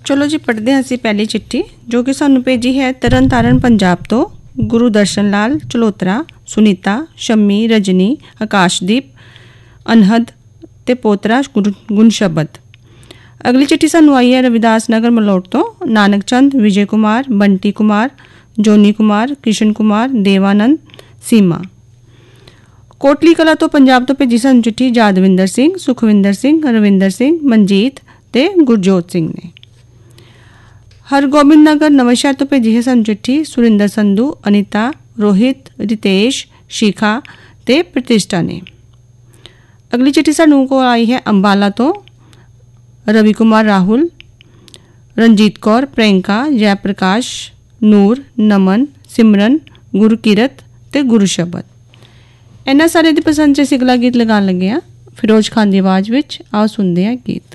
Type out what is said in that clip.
ਚਲੋ ਜੀ ਪੜ੍ਹਦੇ ਹਾਂ ਅਸੀਂ ਪਹਿਲੀ ਚਿੱਠੀ ਜੋ ਕਿ ਸਾਨੂੰ ਭੇਜੀ ਹੈ ਤਰਨ ਤਾਰਨ ਪੰਜਾਬ ਤੋਂ ਗੁਰੂ ਦਰਸ਼ਨ ਲਾਲ ਚਲੋਤਰਾ, ਸੁਨੀਤਾ, ਸ਼ੰਮੀ, ਰਜਨੀ, ਆਕਾਸ਼ਦੀਪ, ਅਨਹਦ ਤੇ ਪੋਤਰਾ ਗੁਣਸ਼ਬਦ। ਅਗਲੀ ਚਿੱਠੀ ਸਾਨੂੰ ਆਈ ਹੈ ਰਵਿਦਾਸ ਨਗਰ ਮਲੋਟ ਤੋਂ ਨਾਨਕ ਚੰਦ, ਵਿਜੇ ਕੁਮਾਰ, ਬੰਟੀ ਕੁਮਾਰ, ਜੋਨੀ ਕੁਮਾਰ, ਕ੍ਰਿਸ਼ਨ ਕੁਮਾਰ, ਦੇਵਾਨੰਦ, ਸੀਮਾ। ਕੋਟਲੀ ਕਲਾ ਤੋਂ ਪੰਜਾਬ ਤੋਂ ਭੇਜੀ ਸਾਨੂੰ ਚਿੱਠੀ ਜਾਦਵਿੰਦਰ ਸਿੰਘ, ਸੁਖਵਿੰਦਰ ਸਿੰਘ, ਰਵਿੰਦਰ ਸਿੰਘ, ਮਨਜੀਤ ਤੇ ਗੁਰਜੋਤ ਸਿੰਘ ਨੇ। ਹਰਗੋਬਿੰਦ ਨਗਰ ਨਵਾਂਸ਼ਹਿਰ ਤੋਂ ਭੇਜੀ ਹੈ ਸਾਨੂੰ ਚਿੱਠੀ ਸੁਰਿੰਦਰ ਸੰਧੂ, ਅਨੀਤਾ, ਰੋਹਿਤ, ਰਿਤੇਸ਼, ਸ਼ਿਖਾ ਤੇ ਪ੍ਰਤਿਸ਼ਠਾ ਨੇ। ਅਗਲੀ ਚਿੱਠੀ ਸਾਨੂੰ ਕੋਲ ਆਈ ਹੈ ਅੰਬਾਲਾ ਤੋਂ ਰਵੀ ਕੁਮਾਰ, ਰਾਹੁਲ, ਰਣਜੀਤ ਕੌਰ, ਪ੍ਰਿयंका, ਜੈ ਪ੍ਰਕਾਸ਼, ਨੂਰ, ਨਮਨ, ਸਿਮਰਨ, ਗੁਰਕੀਰਤ ਤੇ ਗੁਰਸ਼ਬਦ। ਇਹਨਾਂ ਸਾਰੇ ਦੀ ਪਸੰਦ 'ਚ ਅਸੀਂ ਅਗਲਾ ਗੀਤ ਲਗਾਉਣ ਲੱਗੇ ਹਾਂ ਫਿਰੋਜ਼ ਖਾਨ ਦੀ ਆਵਾਜ਼ ਵਿੱਚ। ਆਓ ਸੁਣਦੇ ਹਾਂ ਗੀਤ।